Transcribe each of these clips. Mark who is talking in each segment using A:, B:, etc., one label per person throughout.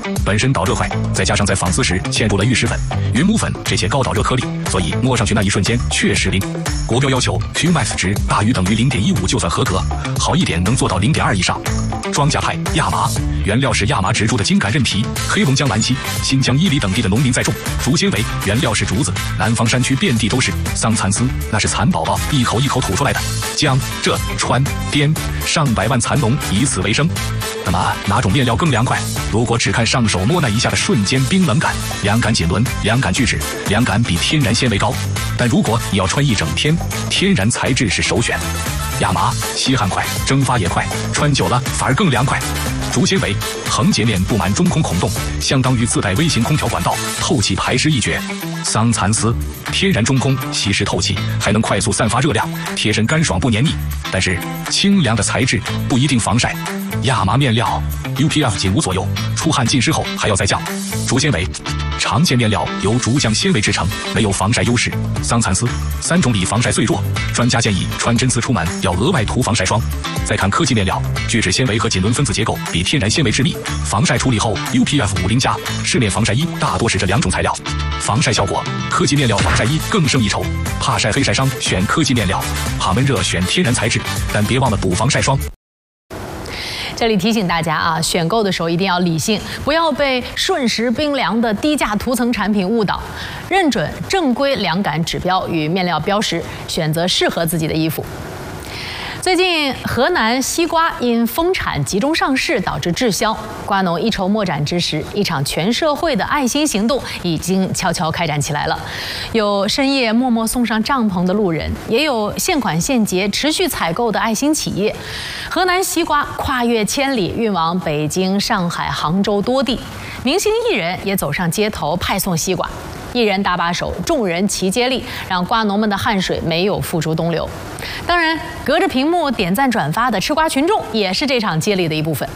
A: 本身导热快，再加上在纺丝时嵌入了玉石粉、云母粉这些高导热颗粒，所以摸上去那一瞬间确实灵。国标要求 Qmax 值大于等于 0.15 就算合格，好一点能做到 0.2 以上。庄稼派亚麻，原料是亚麻植株的茎秆韧皮，黑龙江兰溪、新疆伊犁等地的农民在种。竹纤维原料是竹子，南方山区遍地都是。桑蚕丝那是蚕宝宝一口一口吐出来的。江浙川滇上百万蚕农以此为生。那么哪种面料更凉快？如果只看上手摸那一下的瞬间冰冷感，凉感锦纶、凉感聚酯、凉感比天然纤维高。但如果你要穿一整天，天然材质是首选。亚麻吸汗快，蒸发也快，穿久了反而更凉快。竹纤维横截面布满中空孔洞，相当于自带微型空调管道，透气排湿一绝。桑蚕丝天然中空，吸湿透气，还能快速散发热量，贴身干爽不黏腻。但是清凉的材质不一定防晒。亚麻面料 UPF 仅5左右，出汗浸湿后还要再降。竹纤维常见面料由竹浆纤维制成，没有防晒优势。桑蚕丝3种里防晒最弱，专家建议穿真丝出门要额外涂防晒霜。再看科技面料，聚酯纤维和锦纶分子结构比天然纤维致密，防晒处理后 UPF 50+，市面防晒衣大多是这2种材料。防晒效果，科技面料防晒衣更胜一筹。怕晒黑晒伤选科技面料，怕闷热选天然材质，但别忘了补防晒霜。
B: 这里提醒大家啊，选购的时候一定要理性，不要被瞬时冰凉的低价涂层产品误导，认准正规凉感指标与面料标识，选择适合自己的衣服。最近，河南西瓜因丰产集中上市导致滞销，瓜农一筹莫展之时，一场全社会的爱心行动已经悄悄开展起来了。有深夜默默送上帐篷的路人，也有现款现结持续采购的爱心企业。河南西瓜跨越千里运往北京、上海、杭州多地，明星艺人也走上街头派送西瓜。一人搭把手，众人齐接力，让瓜农们的汗水没有付诸东流。当然，隔着屏幕点赞转发的吃瓜群众也是这场接力的一部分。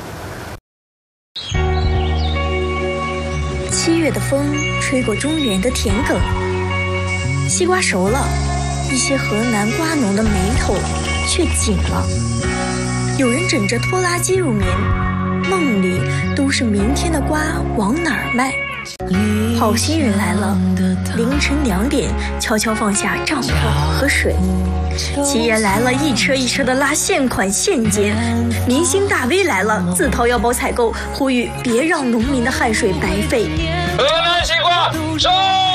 C: 7月的风吹过中原的田埂，西瓜熟了，一些河南瓜农的眉头却紧了。有人枕着拖拉机入眠，梦里都是明天的瓜往哪儿卖。好心人来了，凌晨2点悄悄放下帐篷和水，企业来了，一车一车的拉现款现结，明星大 V 来了，自掏腰包采购，呼吁别让农民的汗水白费。
D: 河南西瓜收！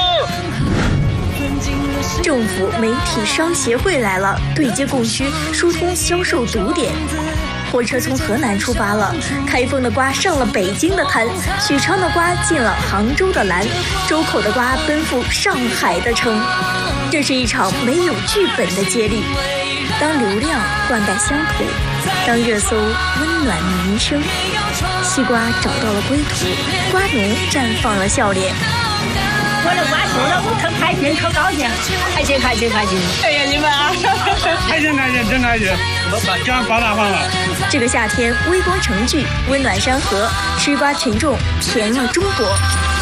C: 政府媒体商协会来了，对接供需，疏通销售堵点。火车从河南出发了，开封的瓜上了北京的摊，许昌的瓜进了杭州的篮，周口的瓜奔赴上海的城。这是一场没有剧本的接力。当流量灌溉乡土，当热搜温暖民生，西瓜找到了归途，瓜农绽放了笑脸。
E: 我的瓜熟了，我可开心可高兴，开心开心开心！哎呀，你们啊，
F: 开心开心，真开心！刚发大方了。
C: 这个夏天，微光城聚，温暖山河，吃瓜群众甜了中国。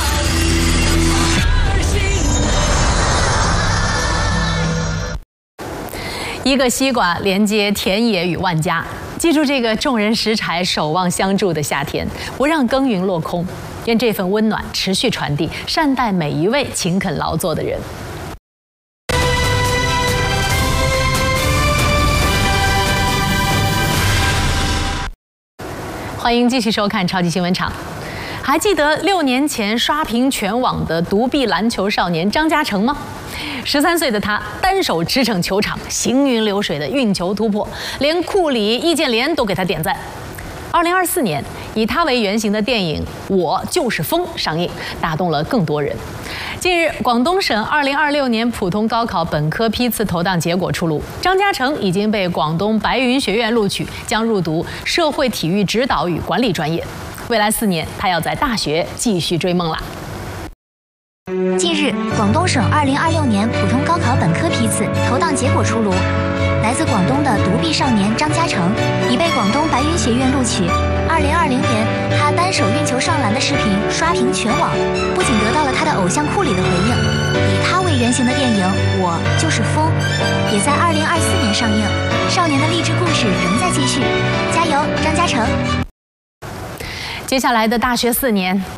B: 一个西瓜连接田野与万家，记住这个众人拾柴、守望相助的夏天，不让耕耘落空。愿这份温暖持续传递，善待每一位勤恳劳作的人。欢迎继续收看超级新闻场。还记得6年前刷屏全网的独臂篮球少年张家成吗？13岁的他单手驰骋球场，行云流水的运球突破，连库里、易建联都给他点赞。2024年，以他为原型的电影《我就是风》上映，打动了更多人。近日，广东省2026年普通高考本科批次投档结果出炉，张家成已经被广东白云学院录取，将入读社会体育指导与管理专业。未来4年，他要在大学继续追梦了。
G: 近日，广东省2026年普通高考本科批次投档结果出炉。来自广东的独臂少年张家成已被广东白云学院录取。2020年，他单手运球上篮的视频刷屏全网，不仅得到了他的偶像库里的回应，以他为原型的电影《我就是风》也在2024年上映。少年的励志故事仍在继续，加油，张家成！
B: 接下来的大学4年，